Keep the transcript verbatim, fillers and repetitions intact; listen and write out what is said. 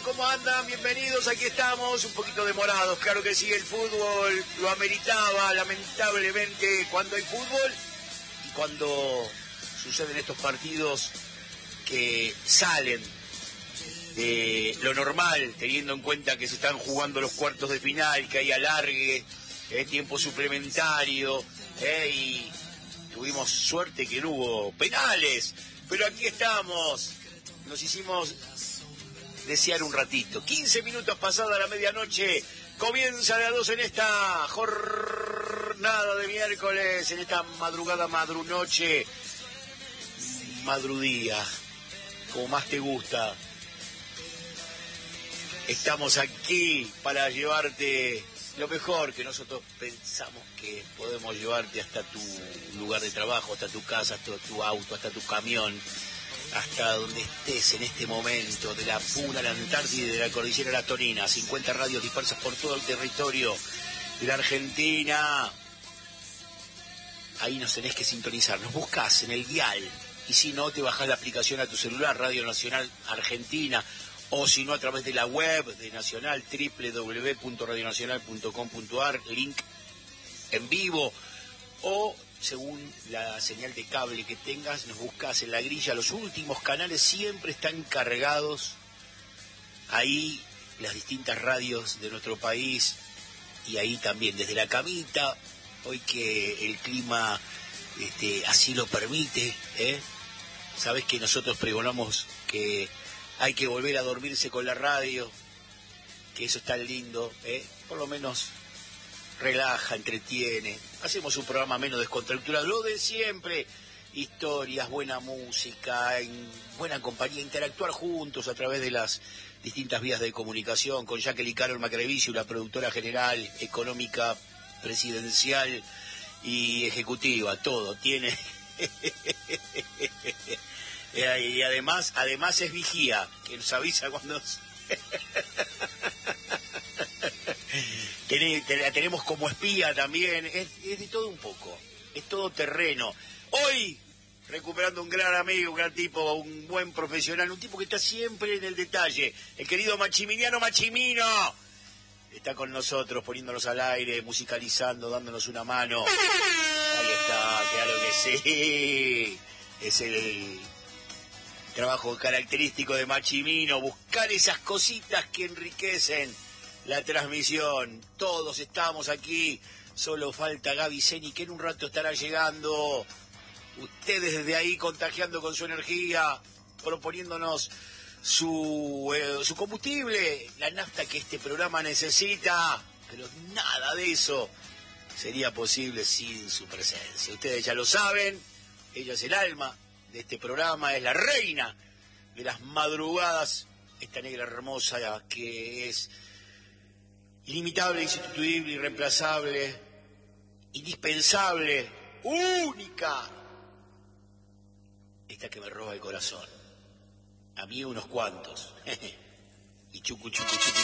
¿Cómo andan? Bienvenidos, aquí estamos, un poquito demorados, claro que sí, el fútbol lo ameritaba, lamentablemente, cuando hay fútbol y cuando suceden estos partidos que salen de lo normal, teniendo en cuenta que se están jugando los cuartos de final, que hay alargue, eh, tiempo suplementario, eh, y tuvimos suerte que no hubo penales, pero aquí estamos, nos hicimos desear un ratito. quince minutos pasada la medianoche, comienza la dos en esta jornada de miércoles, en esta madrugada, madrunoche, madrudía, como más te gusta. Estamos aquí para llevarte lo mejor que nosotros pensamos que podemos llevarte hasta tu lugar de trabajo, hasta tu casa, hasta tu auto, hasta tu camión, hasta donde estés en este momento, de la Puna, la Antártida y de la Cordillera La Tonina, cincuenta radios dispersas por todo el territorio de la Argentina. Ahí nos tenés que sintonizar, nos buscás en el dial, y si no, te bajás la aplicación a tu celular, Radio Nacional Argentina, o si no, a través de la web de Nacional, doble u doble u doble u punto radio nacional punto com punto a r, link en vivo, o según la señal de cable que tengas, nos buscas en la grilla. Los últimos canales siempre están cargados ahí, las distintas radios de nuestro país, y ahí también desde la camita, hoy que el clima este, así lo permite, ¿eh? Sabés que nosotros pregonamos que hay que volver a dormirse con la radio, que eso está lindo, ¿eh? Por lo menos relaja, entretiene. Hacemos un programa menos descontracturado, lo de siempre. Historias, buena música, en buena compañía, interactuar juntos a través de las distintas vías de comunicación, con Jacqueline Carol Macrevici, la productora general, económica, presidencial y ejecutiva, todo tiene. Y además, además es vigía, que nos avisa cuando... La tenemos como espía también, es, es de todo un poco, es todo terreno. Hoy, recuperando un gran amigo, un gran tipo, un buen profesional, un tipo que está siempre en el detalle, el querido Maximiliano Machimino, está con nosotros, poniéndonos al aire, musicalizando, dándonos una mano. Ahí está, claro que sí, es el trabajo característico de Machimino, buscar esas cositas que enriquecen la transmisión. Todos estamos aquí, solo falta Gaby Zeni, que en un rato estará llegando. Ustedes desde ahí contagiando con su energía, proponiéndonos su, eh, su combustible, la nafta que este programa necesita, pero nada de eso sería posible sin su presencia. Ustedes ya lo saben, ella es el alma de este programa, es la reina de las madrugadas, esta negra hermosa que es ilimitable, insustituible, irreemplazable, indispensable, única, esta que me roba el corazón, a mí unos cuantos, y chucu chucu chucu